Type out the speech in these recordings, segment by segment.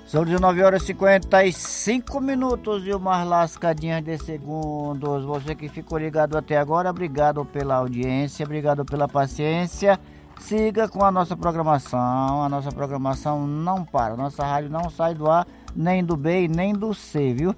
São 19 horas e 55 minutos e umas lascadinhas de segundos. Você que ficou ligado até agora, obrigado pela audiência, obrigado pela paciência. Siga com a nossa programação não para. Nossa rádio não sai do ar, nem do B nem do C, viu?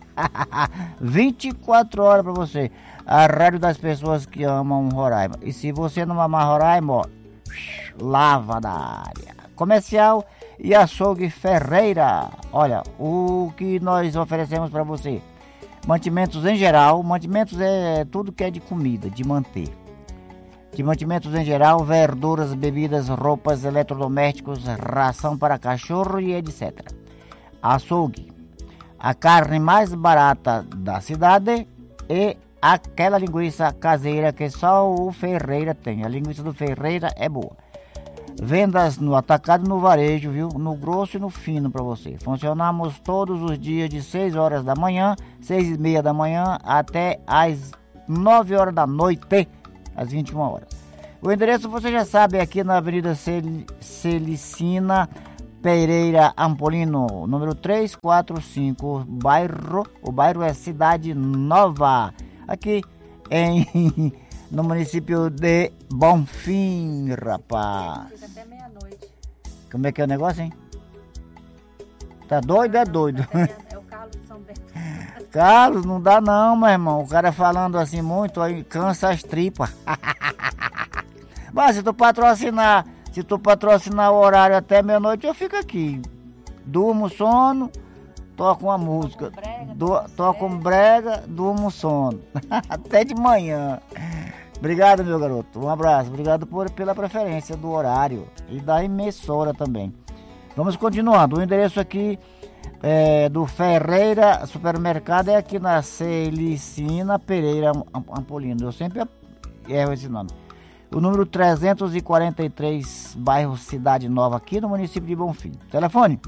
24 horas para você. A rádio das pessoas que amam Roraima. E se você não amar Roraima, ó, lava da área. Comercial e açougue Ferreira. Olha, o que nós oferecemos para você: mantimentos em geral. Mantimentos é tudo que é de comida, de manter. De mantimentos em geral, verduras, bebidas, roupas, eletrodomésticos, ração para cachorro e etc. Açougue, a carne mais barata da cidade e aquela linguiça caseira que só o Ferreira tem. A linguiça do Ferreira é boa. Vendas no atacado e no varejo, viu? No grosso e no fino para você. Funcionamos todos os dias de 6 horas da manhã, 6:30 da manhã até às 9 horas da noite, às 21 horas. O endereço você já sabe, é aqui na Avenida Celicina Pereira Ampolino, número 345, o bairro é Cidade Nova, aqui no município de Bonfim, rapaz. Fica até meia-noite. Como é que é o negócio, hein? Tá doido? É doido. É o Carlos de São Bento. Carlos, não dá não, meu irmão. O cara falando assim muito, aí cansa as tripas. Mas se tu patrocinar o horário até meia-noite, eu fico aqui. Durmo sono, toco uma música. Toco um brega, durmo sono. Até de manhã. Obrigado, meu garoto. Um abraço. Obrigado pela preferência do horário e da emissora também. Vamos continuando. O endereço aqui do Ferreira Supermercado é aqui na Celicina Pereira Ampolino. Eu sempre erro esse nome. O número 343, bairro Cidade Nova, aqui no município de Bonfim. Telefone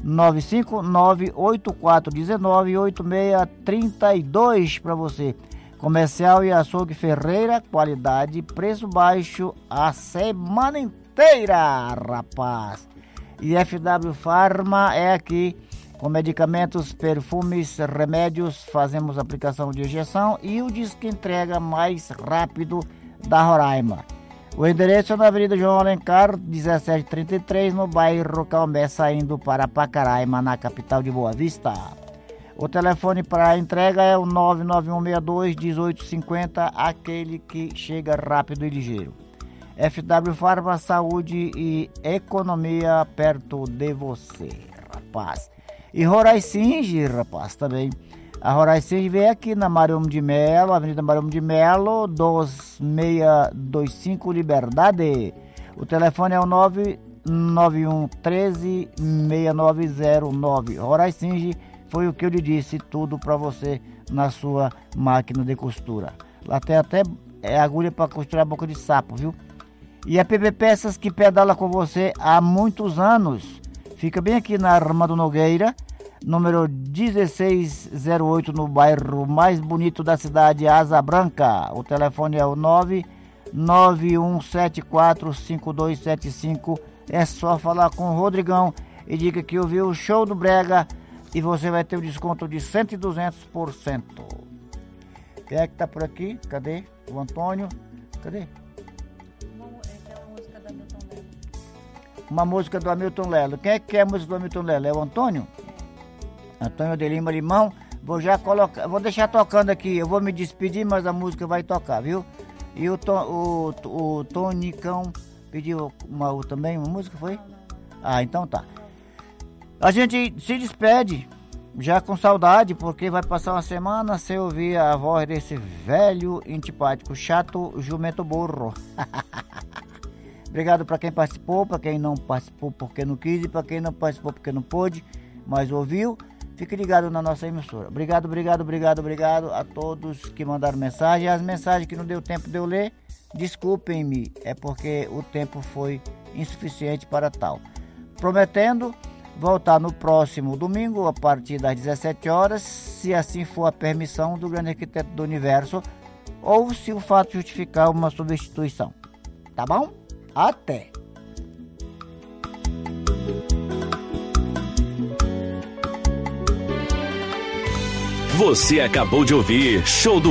959-8419-8632 para você. Comercial e açougue Ferreira, qualidade, preço baixo a semana inteira, rapaz. E FW Pharma é aqui com medicamentos, perfumes, remédios, fazemos aplicação de injeção e o disco entrega mais rápido da Roraima. O endereço é na Avenida João Alencar, 1733, no bairro Calmé, saindo para Pacaraima, na capital de Boa Vista. O telefone para entrega é o 99162-1850, aquele que chega rápido e ligeiro. FW Pharma, saúde e economia perto de você, rapaz. E Roraicinge, rapaz, também. A Roraicinge vem aqui na Mariano de Melo, Avenida Mariano de Melo, 2625 Liberdade. O telefone é o 99113-6909. Roraicinge, foi o que eu lhe disse, tudo para você na sua máquina de costura. Lá tem até agulha para costurar a boca de sapo, viu? E a PP Peças, que pedala com você há muitos anos. Fica bem aqui na Armando Nogueira, número 1608, no bairro mais bonito da cidade, Asa Branca. O telefone é o 991745275. É só falar com o Rodrigão e diga que ouviu o show do Brega e você vai ter um desconto de 100% e 200%. Quem é que tá por aqui? Cadê? O Antônio? Cadê? Uma música do Hamilton Lelo. Quem é que quer a música do Hamilton Lelo? É o Antônio? Antônio de Lima Limão. Vou deixar tocando aqui. Eu vou me despedir, mas a música vai tocar, viu? E o Tonicão pediu também uma música, foi? Ah, então tá. A gente se despede, já com saudade, porque vai passar uma semana sem ouvir a voz desse velho antipático, chato, jumento burro. Obrigado para quem participou, para quem não participou porque não quis e para quem não participou porque não pôde, mas ouviu. Fique ligado na nossa emissora. Obrigado a todos que mandaram mensagem. As mensagens que não deu tempo de eu ler, desculpem-me, é porque o tempo foi insuficiente para tal. Prometendo voltar no próximo domingo, a partir das 17 horas, se assim for a permissão do grande arquiteto do universo, ou se o fato justificar uma substituição. Tá bom? Até! Você acabou de ouvir Show do